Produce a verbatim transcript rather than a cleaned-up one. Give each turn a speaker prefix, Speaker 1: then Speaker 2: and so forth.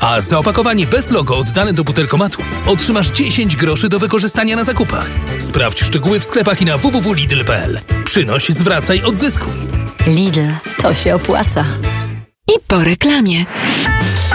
Speaker 1: A za opakowanie bez logo oddane do butelkomatu otrzymasz dziesięć groszy do wykorzystania na zakupach. Sprawdź szczegóły w sklepach i na w w w kropka lidl kropka p l. Przynoś, zwracaj, odzyskuj.
Speaker 2: Lidl, to się opłaca.
Speaker 3: I po reklamie.